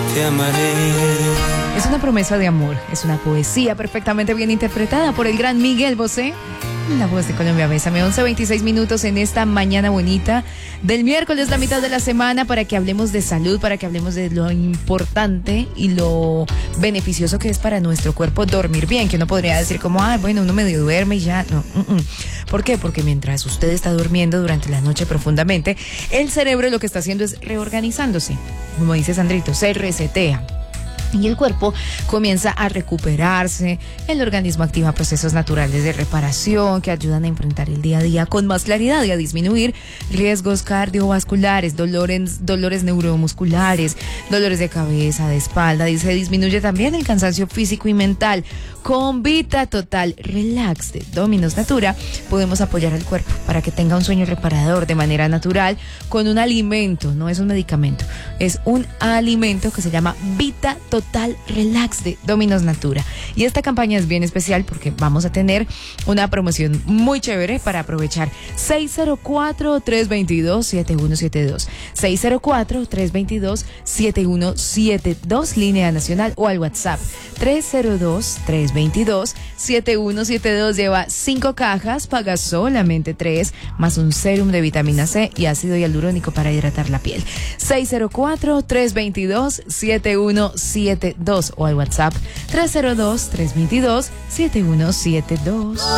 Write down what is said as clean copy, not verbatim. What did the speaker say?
te amaré. Es una promesa de amor, es una poesía perfectamente bien interpretada por el gran Miguel Bosé. La voz de Colombia. Bésame, 11:26 minutos en esta mañana bonita del miércoles, la mitad de la semana, para que hablemos de salud, para que hablemos de lo importante y lo beneficioso que es para nuestro cuerpo dormir bien, que uno podría decir como, bueno, uno medio duerme y ya, no. ¿Por qué? Porque mientras usted está durmiendo durante la noche profundamente, el cerebro lo que está haciendo es reorganizándose. Como dice Sandrito, se resetea. Y el cuerpo comienza a recuperarse, el organismo activa procesos naturales de reparación que ayudan a enfrentar el día a día con más claridad y a disminuir riesgos cardiovasculares, dolores neuromusculares, dolores de cabeza, de espalda, y se disminuye también el cansancio físico y mental. Con Vita Total Relax de Dominos Natura podemos apoyar al cuerpo para que tenga un sueño reparador de manera natural con un alimento, no es un medicamento, es un alimento que se llama Vita Total Relax de Dominos Natura. Y esta campaña es bien especial porque vamos a tener una promoción muy chévere para aprovechar. 604-322-7172 604-322-7172, línea nacional, o al WhatsApp 302-322-7172. Lleva 5 cajas, paga solamente 3, más un sérum de vitamina C y ácido hialurónico para hidratar la piel. 604-322-7172 o al WhatsApp 302-322-7172.